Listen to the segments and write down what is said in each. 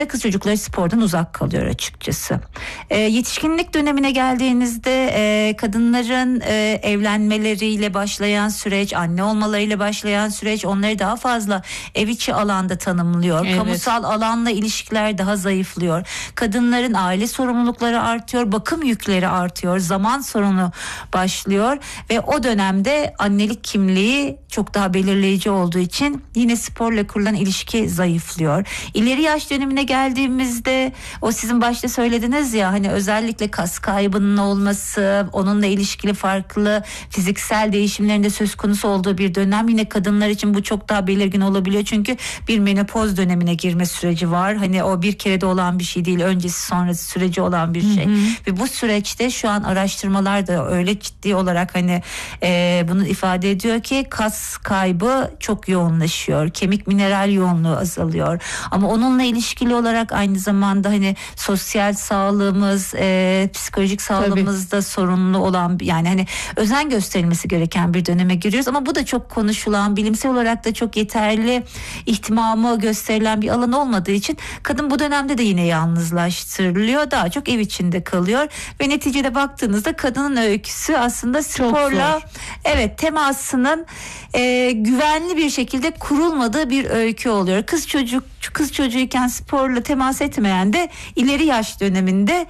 kız çocukları spordan uzak kalıyor açıkçası. Yetişkinlik dönemine geldiğinizde kadınların evlenmeleriyle başlayan süreç, anne olmalarıyla başlayan süreç onları daha fazla ev içi alanda tanımlıyor. Evet. Kamusal alanla ilişkiler daha zayıflıyor. Kadınların aile sorumlulukları artıyor, bakım yükleri artıyor, zaman sorunu başlıyor ve o dönemde annelik kimliği çok daha belirleyici olduğu için yine sporla kurulan ilişki zayıflıyor. İleri yaş dönemine geldiğimizde o sizin başta söylediniz ya, hani özellikle kas kaybının olması, onunla ilişkili farklı fiziksel değişimlerinde söz konusu olduğu bir dönem. Yine kadınlar için bu çok daha belirgin olabiliyor çünkü bir menopoz dönemine girme süreci var. Hani o bir kere de olan bir şey değil, öncesi sonrası süreci olan bir şey. Ve bu süreçte şu an araştırmalar da öyle ciddi olarak hani bunu ifade ediyor ki kas kaybı çok yoğunlaşıyor. Kemik mineral yoğunluğu azalıyor. Ama onunla ilişkili olarak aynı zamanda hani sosyal sağlığımız, psikolojik sağlığımızda sorunlu olan, yani hani özen gösterilmesi gereken bir döneme giriyoruz. Ama bu da çok konuşulan, bilimsel olarak da çok yeterli ihtimamı gösterilen bir alan olmadığı için kadın bu dönemde de yine yalnızlaştırılıyor. Daha çok ev içinde kalıyor ve neticede baktığınızda kadının öyküsü aslında sporla temasının güvenli bir şekilde kurulmadığı bir öykü oluyor. Kız çocuğuyken sporla temas etmeyen de ileri yaş döneminde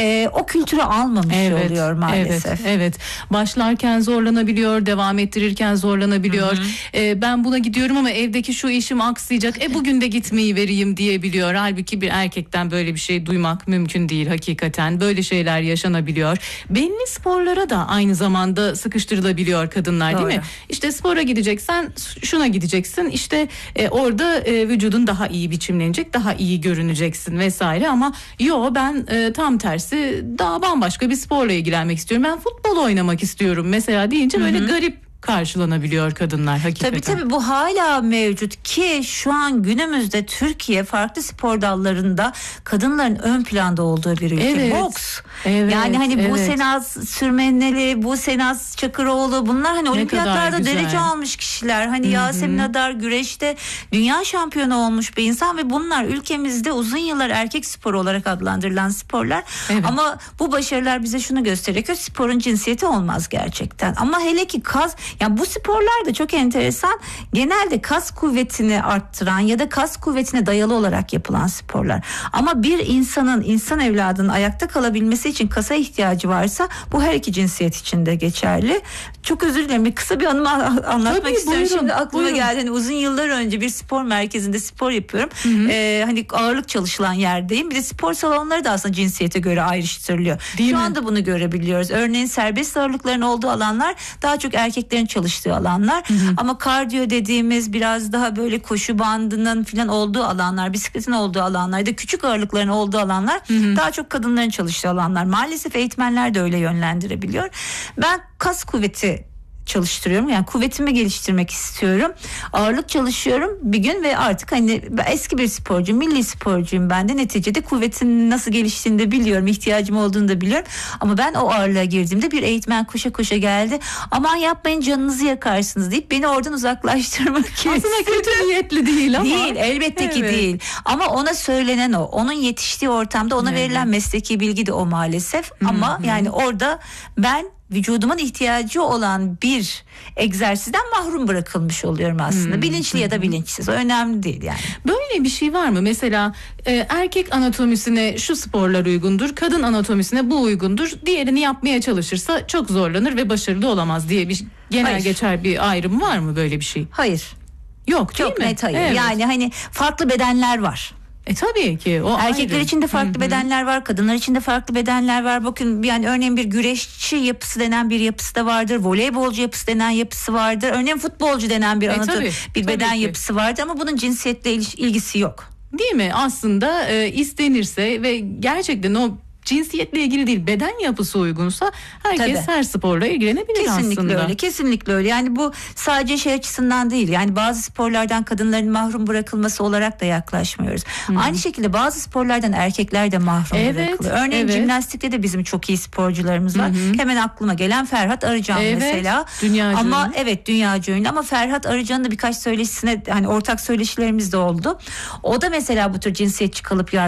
o kültürü almamış oluyor maalesef. Evet. Başlarken zorlanabiliyor, devam ettirirken zorlanabiliyor. Ben buna gidiyorum ama evdeki şu işim aksayacak. Bugün de gitmeyi vereyim diyebiliyor. Halbuki bir erkekten böyle bir şey duymak mümkün değil hakikaten. Böyle şeyler yaşanabiliyor. Belli sporlara da aynı zamanda sıkıştırılabiliyor kadınlar, değil mi? İşte spora gideceksen şuna gideceksin. İşte orada vücudun daha iyi biçimlenecek, daha iyi görüneceksin vesaire. Ama ben tam tersi daha bambaşka bir sporla ilgilenmek istiyorum. Ben futbol oynamak istiyorum mesela deyince böyle garip karşılanabiliyor kadınlar hakikaten. Tabii bu hala mevcut ki şu an günümüzde Türkiye farklı spor dallarında kadınların ön planda olduğu bir ülke. Boks. Yani hani bu Senaz Sürmeneli, bu Senaz Çakıroğlu, bunlar hani olimpiyatlarda derece almış kişiler. Hani Yasemin Adar güreşte dünya şampiyonu olmuş bir insan ve bunlar ülkemizde uzun yıllar erkek sporu olarak adlandırılan sporlar. Ama bu başarılar bize şunu gösteriyor ki sporun cinsiyeti olmaz gerçekten. Ama hele ki yani bu sporlar da çok enteresan. Genelde kas kuvvetini arttıran ya da kas kuvvetine dayalı olarak yapılan sporlar. Ama bir insan evladının ayakta kalabilmesi için kasa ihtiyacı varsa bu her iki cinsiyet için de geçerli. Çok özür dilerim. Bir kısa bir anımı anlatmak istiyorum. Şimdi aklıma geldi. Hani uzun yıllar önce bir spor merkezinde spor yapıyorum. Hani ağırlık çalışılan yerdeyim. Bir de spor salonları da aslında cinsiyete göre ayrıştırılıyor. Şu anda bunu görebiliyoruz. Örneğin serbest ağırlıkların olduğu alanlar daha çok erkeklerin çalıştığı alanlar. Ama kardiyo dediğimiz biraz daha böyle koşu bandının falan olduğu alanlar, bisikletin olduğu alanlarda, küçük ağırlıkların olduğu alanlar daha çok kadınların çalıştığı alanlar. Maalesef eğitmenler de öyle yönlendirebiliyor. Ben kas kuvveti çalıştırıyorum. Yani kuvvetimi geliştirmek istiyorum. Ağırlık çalışıyorum bir gün ve artık hani eski bir sporcu, milli sporcuyum ben de. Neticede kuvvetin nasıl geliştiğini de biliyorum. İhtiyacım olduğunu da biliyorum. Ama ben o ağırlığa girdiğimde bir eğitmen koşa koşa geldi. Aman yapmayın, canınızı yakarsınız deyip beni oradan uzaklaştırmak istedi. Aslında kötü niyetli değil ama. Değil, elbette ki değil. Ama ona söylenen o. Onun yetiştiği ortamda ona verilen mesleki bilgi de o maalesef. Ama yani orada ben vücudumun ihtiyacı olan bir egzersizden mahrum bırakılmış oluyorum aslında. Bilinçli ya da bilinçsiz. O önemli değil yani. Böyle bir şey var mı? Mesela erkek anatomisine şu sporlar uygundur, kadın anatomisine bu uygundur. Diğerini yapmaya çalışırsa çok zorlanır ve başarılı olamaz diye bir genel geçer bir ayrım var mı, böyle bir şey? Hayır. Yok, değil mi? Çok net hayır. Yani hani farklı bedenler var. Tabii ki. O erkekler ayrı. için de farklı bedenler var, kadınlar için de farklı bedenler var. Bakın yani örneğin bir güreşçi yapısı denen bir yapısı da vardır. Voleybolcu yapısı denen yapısı vardır. Örneğin futbolcu denen bir beden yapısı vardır ama bunun cinsiyetle ilgisi yok. Değil mi? Aslında istenirse ve gerçekten o cinsiyetle ilgili değil, beden yapısı uygunsa herkes her sporla ilgilenebilir aslında. Kesinlikle öyle. Yani bu sadece şey açısından değil. Yani bazı sporlardan kadınların mahrum bırakılması olarak da yaklaşmıyoruz. Aynı şekilde bazı sporlardan erkekler de mahrum bırakılıyor. Örneğin jimnastikte de bizim çok iyi sporcularımız var. Hemen aklıma gelen Ferhat Arıcan mesela. Dünyaca ama dünyaca ünlü. Ama Ferhat Arıcan'ın da birkaç söyleşisine hani ortak söyleşilerimiz de oldu. O da mesela bu tür cinsiyetçi kalıp